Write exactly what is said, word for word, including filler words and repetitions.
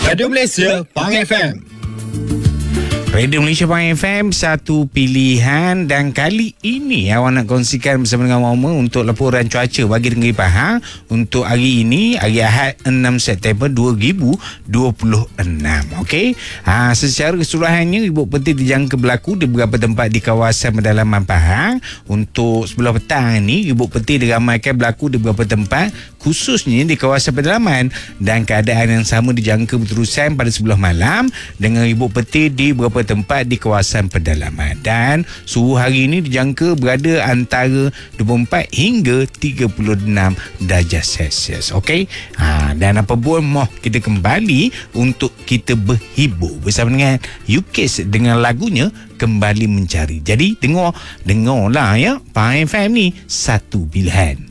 Radio Malaysia Pang F M. Radio Malaysia Pang F M, satu pilihan. Dan kali ini awak nak kongsikan bersama dengan Mama untuk laporan cuaca bagi negeri Pahang untuk hari ini, hari Ahad enam September dua ribu dua puluh enam. Okey. Ha, secara keseluruhannya ribut petir dijangka berlaku di beberapa tempat di kawasan pedalaman Pahang. Untuk sebelah petang ni, ribut petir diramaikan berlaku di beberapa tempat khususnya di kawasan pedalaman, dan keadaan yang sama dijangka berterusan pada sebelah malam dengan ribut petir di beberapa tempat di kawasan pedalaman. Dan suhu hari ini dijangka berada antara dua puluh empat hingga tiga puluh enam darjah Celsius. Okey. Ha, dan apa pun moh kita kembali untuk kita berhibur bersama dengan U K S dengan lagunya Kembali Mencari. Jadi dengar dengarlah ya, Pang F M ni satu pilihan.